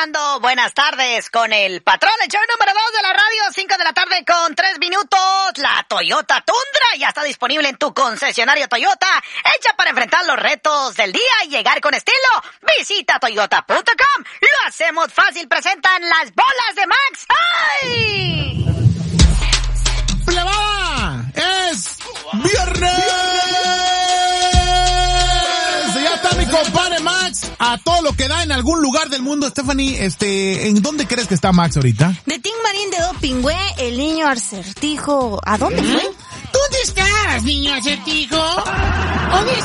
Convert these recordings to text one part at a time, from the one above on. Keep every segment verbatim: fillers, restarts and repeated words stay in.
escuchando Buenas Tardes con el patrón, el show número dos de la radio, cinco de la tarde con tres minutos. La Toyota Tundra ya está disponible en tu concesionario Toyota, hecha para enfrentar los retos del día y llegar con estilo. Visita toyota punto com. Lo hacemos fácil, presentan las bolas de Max. ¡Ay! ¡Plebada! ¡Es viernes! Ya está mi compadre Max a todo lo que da en algún lugar del mundo. Stephanie, este, ¿en dónde crees que está Max ahorita? De Tim Marín de Dopingüe, el niño acertijo. ¿A dónde fue? ¿Dónde estás, niño acertijo? ¿Dónde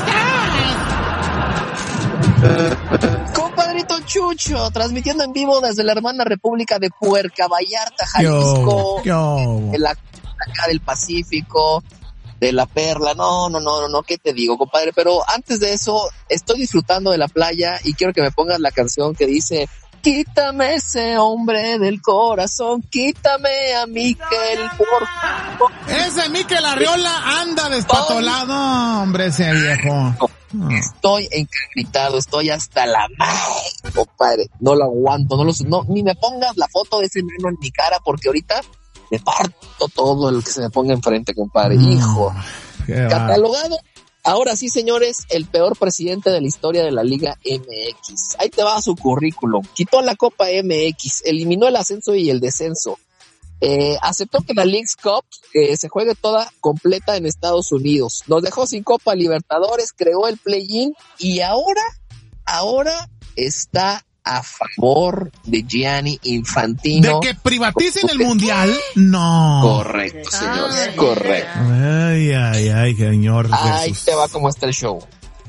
estás? Compadrito Chucho, transmitiendo en vivo desde la hermana República de Puerto Vallarta, Jalisco, yo, yo. en la acá del Pacífico, de la Perla. No, no, no, no, no, ¿qué te digo, compadre? Pero antes de eso, estoy disfrutando de la playa y quiero que me pongas la canción que dice: quítame ese hombre del corazón, quítame a Miquel, por favor. Ese Miquel Arriola anda despatolado, hombre, ese viejo. No, estoy encagritado, estoy hasta la madre, compadre. No lo aguanto, no lo no, ni me pongas la foto de ese enano en mi cara, porque ahorita me parto todo lo que se me ponga enfrente, compadre. Mm, Hijo, catalogado. Ahora sí, señores, el peor presidente de la historia de la Liga M X. Ahí te va su currículum. Quitó la Copa M X, eliminó el ascenso y el descenso. Eh, aceptó que la Leagues Cup eh, se juegue toda completa en Estados Unidos. Nos dejó sin Copa Libertadores, creó el play-in y ahora, ahora está a favor de Gianni Infantino. ¿De que privaticen el mundial? No. Correcto, señores, correcto. Ay, ay, ay, señor Ahí Jesús. te va como está el show.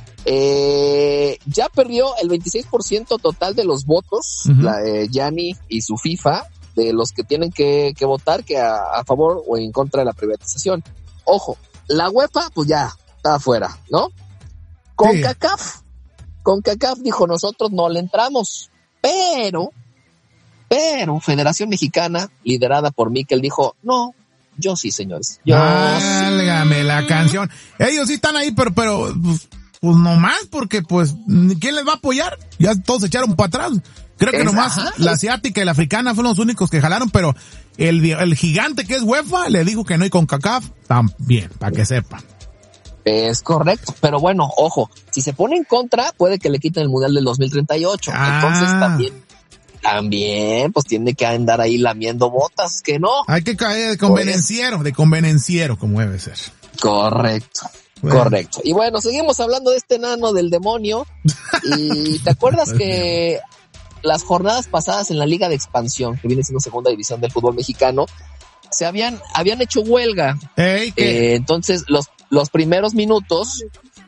Eh, ya perdió el veintiséis por ciento total de los votos, uh-huh. la, eh, Gianni y su FIFA, de los que tienen que, que votar que a, a favor o en contra de la privatización. Ojo, la UEFA, pues ya, está afuera, ¿no? CONCACAF, sí. CONCACAF dijo, nosotros no le entramos, pero, pero Federación Mexicana, liderada por Miquel, dijo, no, yo sí, señores. Yo Válgame sí. la canción. Ellos sí están ahí, pero, pero, pues, pues nomás, porque, pues, ¿quién les va a apoyar? Ya todos se echaron para atrás. Creo que es, nomás ajá, la asiática y la africana fueron los únicos que jalaron, pero el, el gigante que es UEFA le dijo que no, y CONCACAF también, para que sepan. Es correcto, pero bueno, ojo, si se pone en contra, puede que le quiten el Mundial del dos mil treinta y ocho. Ah. Entonces también, también, pues tiene que andar ahí lamiendo botas, que no. Hay que caer de convenenciero, pues, de convenenciero, como debe ser. Correcto. Bueno. Correcto. Y bueno, seguimos hablando de este enano del demonio. Y ¿te acuerdas que las jornadas pasadas en la Liga de Expansión, que viene siendo segunda división del fútbol mexicano, se habían, habían hecho huelga? Hey, eh, entonces, los, los primeros minutos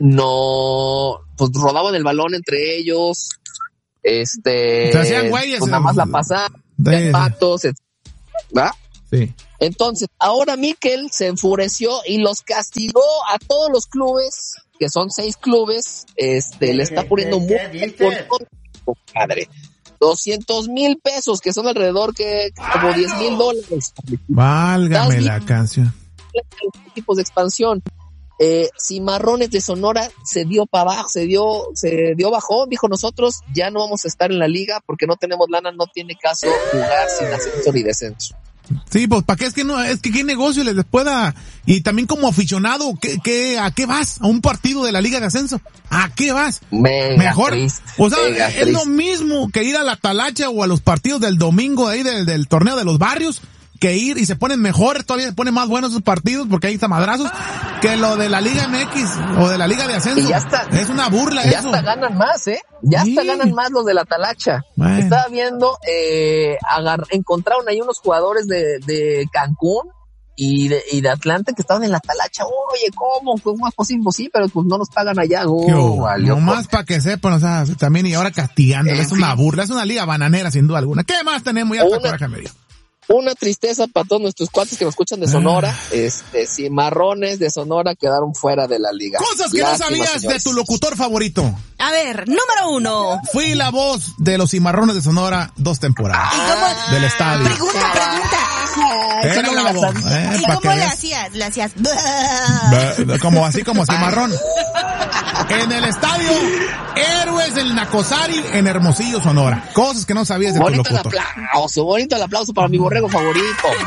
no, pues rodaban el balón entre ellos, este, se hacían güeyes, pues nada más la pasaban, de patos, ¿va? Sí. Entonces, ahora Miquel se enfureció y los castigó a todos los clubes, que son seis clubes, este, le está poniendo muy por padre. doscientos mil pesos, que son alrededor que como diez mil dólares. Válgame la canción. Equipos de expansión. Eh, Cimarrones de Sonora se dio para abajo, se dio, se dio bajón, dijo, nosotros ya no vamos a estar en la liga porque no tenemos lana, no tiene caso jugar sin ascenso ni descenso. Sí, pues ¿para qué? Es que no, es que qué negocio les pueda, y también como aficionado, ¿qué, qué, ¿a qué vas? ¿A un partido de la Liga de Ascenso? ¿A qué vas? Mega Mejor, triste, o sea, mega es triste. Lo mismo que ir a la Talacha o a los partidos del domingo de ahí del, del torneo de los barrios, que ir y se ponen mejores, todavía se ponen más buenos esos partidos porque ahí está madrazos, que lo de la Liga M X o de la Liga de Ascenso. Y ya está, es una burla ya eso. Ya hasta ganan más, ¿eh? Ya sí. hasta ganan más los de la Talacha. Bueno. Estaba viendo, eh, agar- encontraron ahí unos jugadores de, de Cancún y de, y de Atlanta que estaban en la Talacha. Oye, ¿cómo? ¿Cómo es posible? Sí, pero pues no nos pagan allá. Oh, no más para que sepan, o sea, también y ahora castigando. Es fin. Una burla, es una liga bananera sin duda alguna. ¿Qué más tenemos? Ya está coraje medio. Una tristeza para todos nuestros cuates que nos escuchan de Sonora. Ah. Este, Cimarrones de Sonora quedaron fuera de la liga. Cosas que Lástima, no sabías señores. De tu locutor favorito. A ver, número uno. Fui la voz de los Cimarrones de Sonora dos temporadas. Ah, del estadio. Pregunta, pregunta. Era no me la la voz. sabía. Eh, ¿Y pa' cómo que le veas. hacías? Le hacías... Ba- Como así, como cimarrón. En el estadio Héroes del Nacosari en Hermosillo, Sonora. Cosas que no sabías de tu Bonito el locutor. aplauso, bonito el aplauso para mi borrego favorito.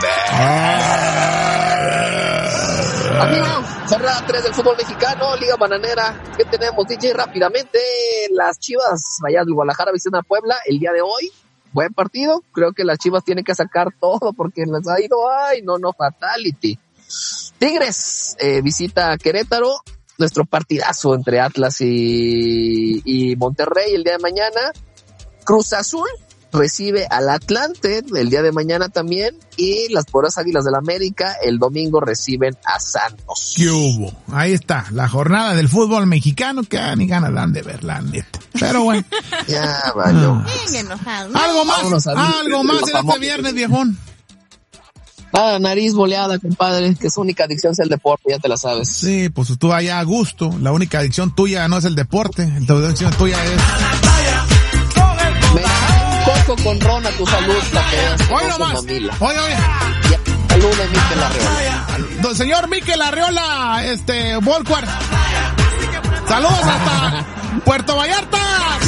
Amigos, jornada tres del fútbol mexicano, Liga Bananera. ¿Qué tenemos, D J? Rápidamente, las Chivas Rayadas del Guadalajara visitan a Puebla el día de hoy. Buen partido. Creo que las Chivas tienen que sacar todo porque les ha ido, ay, no, no, fatality. Tigres eh, visita a Querétaro. Nuestro partidazo entre Atlas y, y Monterrey el día de mañana. Cruz Azul recibe al Atlante el día de mañana también, y las Poderosas Águilas del América el domingo reciben a Santos. ¿Qué hubo? Ahí está, la jornada del fútbol mexicano que ah, ni ganas dan de ver, la neta. Pero bueno. Ya valió. Bien enojado. ¿no? Algo más, Vámonos a ver. algo más en este viernes, viejón. Ah, nariz boleada, compadre, que su única adicción es el deporte, ya te la sabes. Sí, pues tú allá a gusto. La única adicción tuya no es el deporte. La adicción tuya es... Me da un coco con ron a tu salud para que veas que Hoy no nomás. se mamila. Oye, oye. Ya, salud de Mikel Arreola. Don señor Mikel Arreola, este, Volcuar. Saludos hasta Puerto Vallarta.